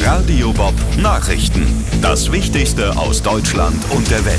Radio Bob Nachrichten. Das Wichtigste aus Deutschland und der Welt.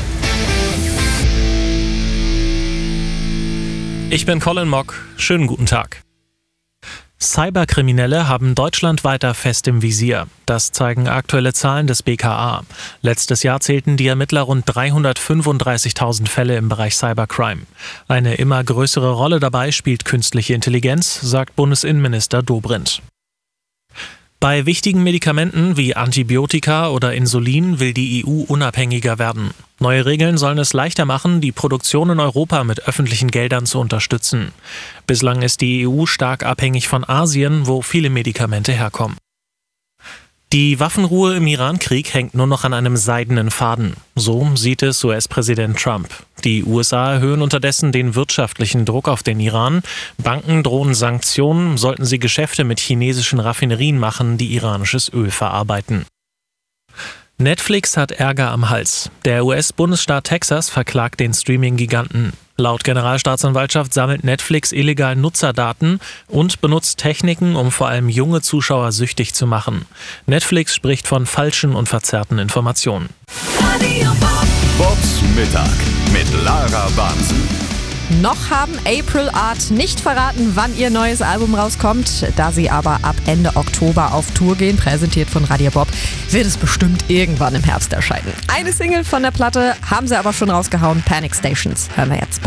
Ich bin Colin Mock. Schönen guten Tag. Cyberkriminelle haben Deutschland weiter fest im Visier. Das zeigen aktuelle Zahlen des BKA. Letztes Jahr zählten die Ermittler rund 335.000 Fälle im Bereich Cybercrime. Eine immer größere Rolle dabei spielt künstliche Intelligenz, sagt Bundesinnenminister Dobrindt. Bei wichtigen Medikamenten wie Antibiotika oder Insulin will die EU unabhängiger werden. Neue Regeln sollen es leichter machen, die Produktion in Europa mit öffentlichen Geldern zu unterstützen. Bislang ist die EU stark abhängig von Asien, wo viele Medikamente herkommen. Die Waffenruhe im Iran-Krieg hängt nur noch an einem seidenen Faden. So sieht es US-Präsident Trump. Die USA erhöhen unterdessen den wirtschaftlichen Druck auf den Iran. Banken drohen Sanktionen, sollten sie Geschäfte mit chinesischen Raffinerien machen, die iranisches Öl verarbeiten. Netflix hat Ärger am Hals. Der US-Bundesstaat Texas verklagt den Streaming-Giganten. Laut Generalstaatsanwaltschaft sammelt Netflix illegal Nutzerdaten und benutzt Techniken, um vor allem junge Zuschauer süchtig zu machen. Netflix spricht von falschen und verzerrten Informationen. Bobs Mittag mit Lara Bansen. Noch haben April Art nicht verraten, wann ihr neues Album rauskommt. Da sie aber ab Ende Oktober auf Tour gehen, präsentiert von Radio Bob, wird es bestimmt irgendwann im Herbst erscheinen. Eine Single von der Platte haben sie aber schon rausgehauen, Panic Stations. Hören wir jetzt.